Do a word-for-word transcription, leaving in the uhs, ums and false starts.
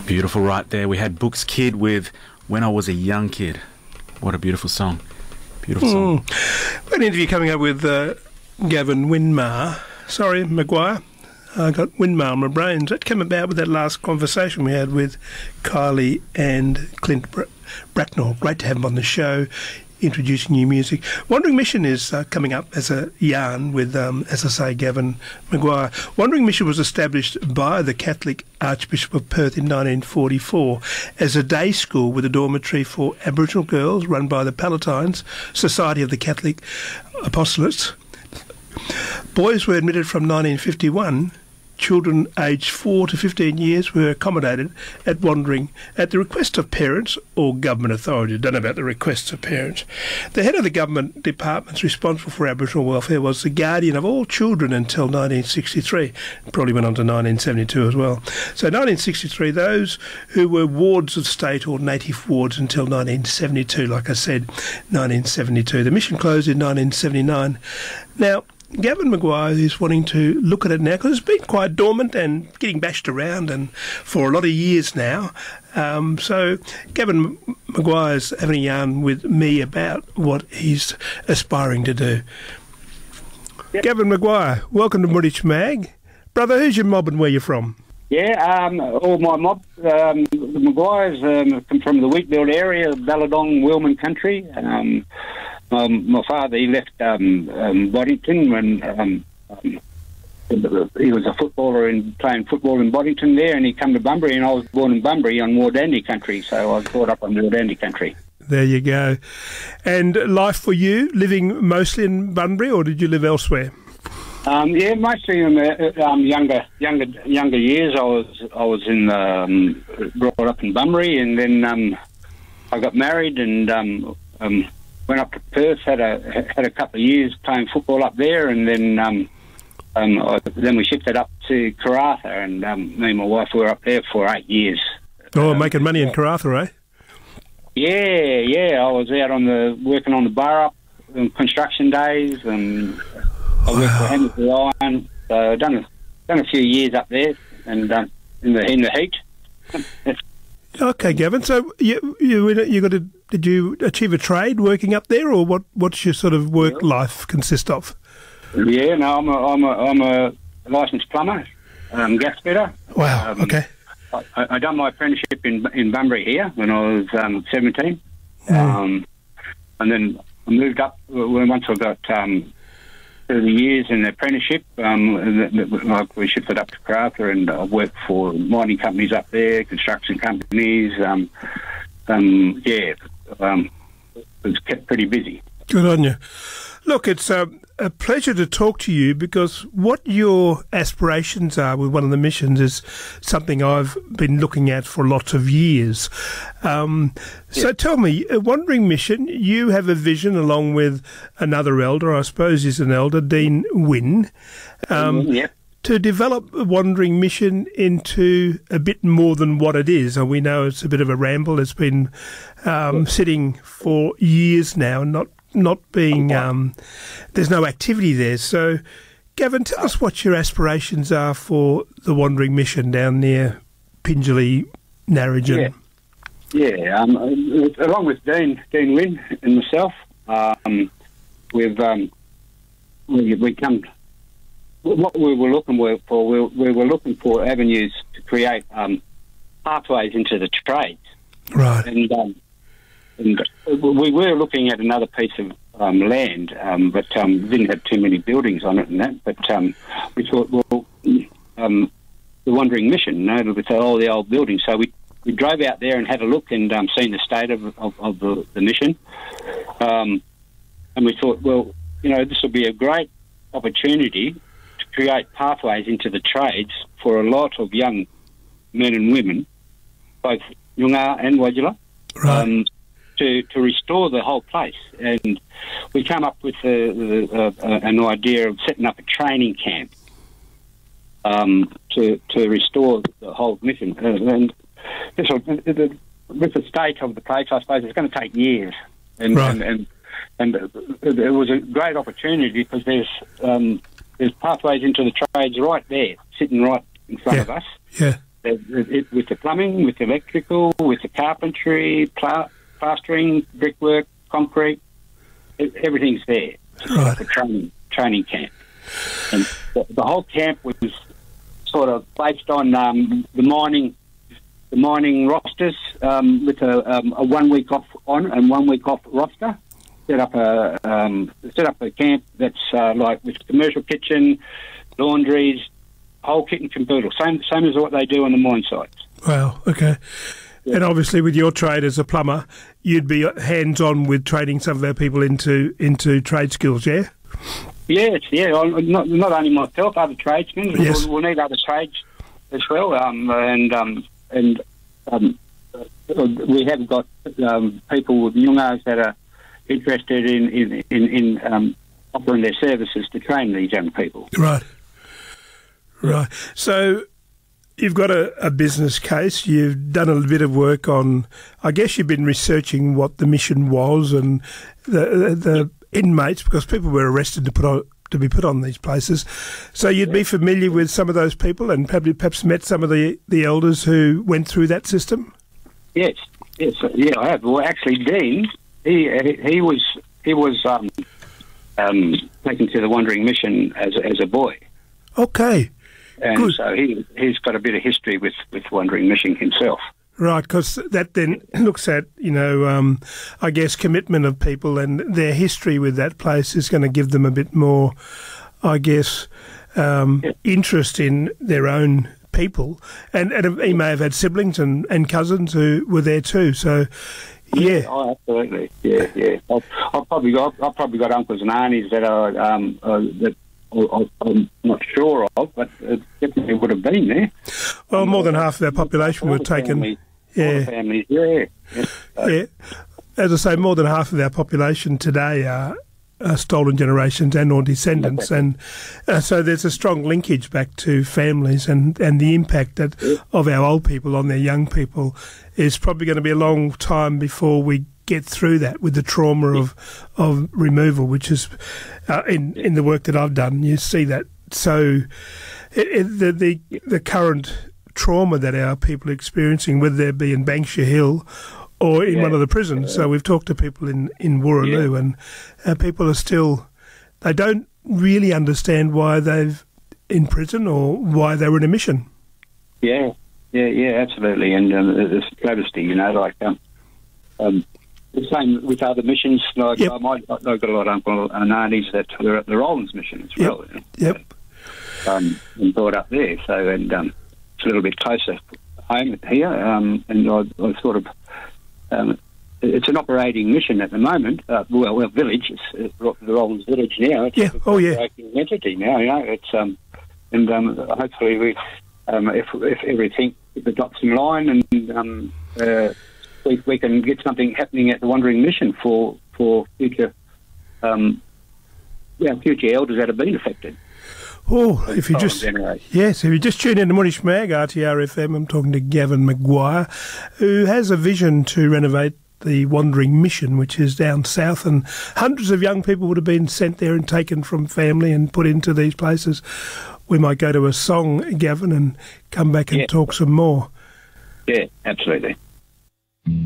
Beautiful right there. We had Books Kid with When I Was a Young Kid. What a beautiful song. Beautiful song. Mm. An interview coming up with uh, Gavin Windmar. Sorry, Maguire. I got Windmar on my brains. That came about with that last conversation we had with Kylie and Clint Br- Bracknell. Great to have them on the show, introducing new music. Wandering Mission is uh, coming up as a yarn with, um, as I say, Gavin Maguire. Wandering Mission was established by the Catholic Archbishop of Perth in nineteen forty-four as a day school with a dormitory for Aboriginal girls run by the Palatines, Society of the Catholic Apostolates. Boys were admitted from nineteen fifty-one. Children aged four to fifteen years were accommodated at Wandering at the request of parents or government authority. I don't know about the requests of parents. The head of the government departments responsible for Aboriginal welfare was the guardian of all children until nineteen sixty-three. Probably went on to nineteen seventy-two as well. So nineteen sixty-three, those who were wards of state or native wards until nineteen seventy-two, like I said, nineteen seventy-two. The mission closed in nineteen seventy-nine. Now, Gavin Maguire is wanting to look at it now because it's been quite dormant and getting bashed around and for a lot of years now. Um, so Gavin Maguire's having a yarn with me about what he's aspiring to do. Yep. Gavin Maguire, welcome to Moorich Mag. Brother, who's your mob and where you from? Yeah, um, all my mob, um, the Maguires um, come from the Wheatfield area, Balladong, Wilman country. Um, Um, my father, he left um, um, Boddington when um, um, he was a footballer and playing football in Boddington there, and he came to Bunbury, and I was born in Bunbury on Wardandi country, so I was brought up on Wardandi country. There you go. And life for you, living mostly in Bunbury, or did you live elsewhere? Um, yeah, mostly in the um, younger, younger, younger years. I was, I was in um, brought up in Bunbury, and then um, I got married and. Um, um, Went up to Perth, had a had a couple of years playing football up there, and then um, um, I, then we shifted up to Karratha, and um, me and my wife were up there for eight years. Oh, um, making money in Karratha, eh? Yeah, yeah. I was out on the working on the bar on construction days, and I worked wow. for Hamilton Iron. So I've done a, done a few years up there, and um, in the in the heat. Okay, Gavin. So you you you got to did you achieve a trade working up there, or what? What's your sort of work yeah. life consist of? Yeah, no, I'm a I'm a I'm a licensed plumber, um, gas fitter. Wow. Um, okay. I, I done my apprenticeship in in Bunbury here when I was um, seventeen, mm. um, and then I moved up once I got um, thirty years in the apprenticeship. Um, we shifted up to Karratha, and I worked for mining companies up there, construction companies. Um, um, yeah, um, it was kept pretty busy. Good on you. Look, it's a, a pleasure to talk to you because what your aspirations are with one of the missions is something I've been looking at for lots of years. Um, yeah. So tell me, a Wandering Mission, you have a vision along with another elder, I suppose he's an elder, Dean Wynne, um, yeah. to develop a Wandering Mission into a bit more than what it is. And we know it's a bit of a ramble. It's been um, sitting for years now and not not being, um, there's no activity there. So, Gavin, tell us what your aspirations are for the Wandering Mission down near Pingelly, Narrogin. Yeah, yeah um, along with Dean, Dean Wynne and myself, um, we've, um, we, we come, what we were looking for, we, we were looking for avenues to create um, pathways into the trades. Right. And, um, And we were looking at another piece of um, land, um, but um, didn't have too many buildings on it and that. But um, we thought, well, um, the Wandering Mission, you know, with all the old buildings. So we, we drove out there and had a look and um, seen the state of, of, of the, the mission. Um, and we thought, well, you know, this will be a great opportunity to create pathways into the trades for a lot of young men and women, both Noongar and Wodjila. Right. Um, To, to restore the whole place. And we come up with a, a, a, an idea of setting up a training camp um, to to restore the whole mission. And this will, with the state of the place, I suppose it's going to take years. And right. and, and, and it was a great opportunity because there's um, there's pathways into the trades right there, sitting right in front yeah. of us. Yeah. It, it, with the plumbing, with the electrical, with the carpentry, pla- plastering, brickwork, concrete, it, everything's there. It's Right. like a training training camp, and the, the whole camp was sort of based on um, the mining the mining rosters um, with a, um, a one week off on and one week off roster. Set up a um, set up a camp that's uh, like with commercial kitchen, laundries, whole kit and caboodle. Same same as what they do on the mine sites. Wow, okay. Yeah. And obviously with your trade as a plumber, you'd be hands-on with training some of our people into into trade skills, yeah? Yes, yeah. I- Not not only myself, other tradesmen. Yes. We'll, we'll need other trades as well. Um, and um, and um, uh, we have got um, people with Nyungas that are interested in in in, in um, offering their services to train these young people. Right. Right. So you've got a, a business case. You've done a bit of work on, I guess you've been researching what the mission was and the the, the inmates, because people were arrested to put on, to be put on these places. So you'd be familiar with some of those people and probably perhaps met some of the, the elders who went through that system? Yes, yes, yeah. I have. Well, actually, Dean, he he, he was he was um, um, taken to the Wandering Mission as a, as a boy. Okay. And Good. so he, he's got a bit of history with, with Wandering Mission himself. Right, because that then looks at, you know, um, I guess commitment of people and their history with that place is going to give them a bit more, I guess, um, Yeah. interest in their own people. And, and he may have had siblings and, and cousins who were there too. So, yeah. Oh, absolutely. Yeah, yeah. I've, I've probably got I've probably got uncles and aunties that are um, uh, that I- I'm not sure of, but it definitely would have been there. Well, more than half of our population were All the taken. families- all the Yeah. families, yeah. yeah. So, Yeah. As I say, more than half of our population today are, are stolen generations and or descendants. Okay. And uh, so there's a strong linkage back to families and, and the impact that Yeah. of our old people on their young people is probably going to be a long time before we get through that with the trauma of of removal, which is uh, in in the work that I've done. You see that. So it, it, the, the the current trauma that our people are experiencing, whether they be in Banksia Hill or in Yeah. one of the prisons. So we've talked to people in, in Wooroloo, Yeah. and uh, people are still, they don't really understand why they've in prison or why they were in a mission. yeah, yeah, yeah, absolutely. And um, it's a travesty, you know, like um, um, the same with other missions. Like Yep. I might, I've got a lot of uncles and aunties that are at the Rollins mission as Yep. well. you know. Yep. um, and brought up there. So, and um, it's a little bit closer home here. Um, and I, I sort of, um, it's an operating mission at the moment. Uh, well, well, village. It's, it's the Rollins Village now. It's Yeah. an Oh, yeah. operating entity now. You know, it's um, and um, hopefully we, um, if if everything if it drops in line and um, uh, we we can get something happening at the Wandering Mission for for future. Um, yeah, future elders that have been affected. Oh, if you Following just generation. yes, if you just tune in to Moorish Mag, R T R F M, I'm talking to Gavin Maguire, who has a vision to renovate the Wandering Mission, which is down south, and hundreds of young people would have been sent there and taken from family and put into these places. We might go to a song, Gavin, and come back and Yeah. talk some more. Yeah, absolutely.